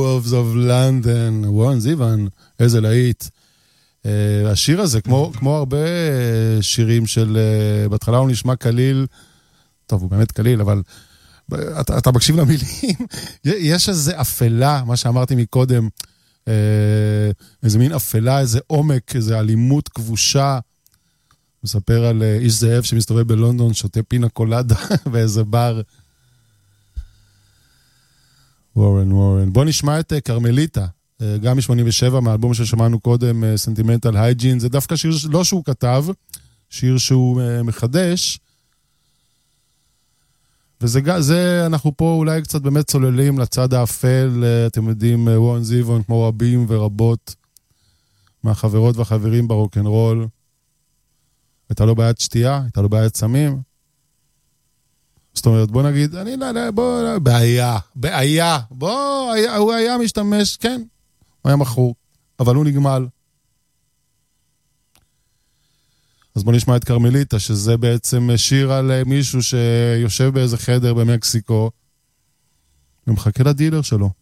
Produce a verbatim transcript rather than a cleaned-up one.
Wolves of London, וורן זיוון, איזה להיט. השיר הזה, כמו, כמו הרבה שירים של, בהתחלה הוא נשמע קליל, טוב, הוא באמת קליל, אבל אתה, אתה מקשיב למילים, יש איזה אפלה, מה שאמרתי מקודם, איזה מין אפלה, איזה עומק, איזה אלימות כבושה, מספר על איש זאב שמסתובב בלונדון, שותה פינה קולדה באיזה בר. וורן, וורן. בוא נשמע את קרמליטה, גם מ-שמונים ושבע, מהאלבום ששמענו קודם, Sentimental Hygiene, זה דווקא שיר לא שהוא כתב, שיר שהוא מחדש, וזה, זה, אנחנו פה אולי קצת באמת צוללים לצד האפל, אתם יודעים, וורן זיוון, כמו רבים ורבות, מהחברות והחברים ברוקנרול, הייתה לו בעיית שתייה, הייתה לו בעיית סמים, זאת אומרת, בוא נגיד, אני לא, לא, בוא, לא, בעיה, בעיה, בוא, היה, הוא היה משתמש, כן, הוא היה מחור, אבל הוא נגמל. אז בוא נשמע את קרמליטה, שזה בעצם שיר על מישהו שיושב באיזה חדר במקסיקו, ומחכה לדילר שלו.